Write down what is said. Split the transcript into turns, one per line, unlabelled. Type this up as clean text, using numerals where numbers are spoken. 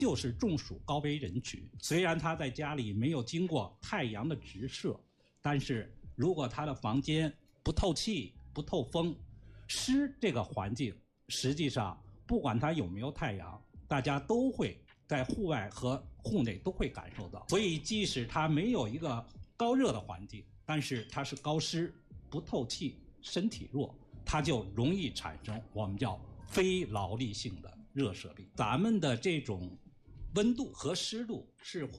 就是中暑高危人群。虽然他在家里没有经过太阳的直射，但是如果他的房间不透气、不透风、湿这个环境，实际上不管他有没有太阳，大家都会在户外和户内都会感受到。所以即使他没有一个高热的环境，但是它是高湿、不透气、身体弱，它就容易产生我们叫非劳力性的热射病。咱们的这种温度和湿度是